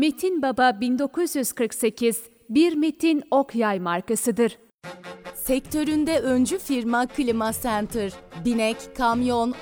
Metin Baba 1948 bir Metin Ok-Yay markasıdır. Sektöründe öncü firma Klima Center. Binek, kamyon,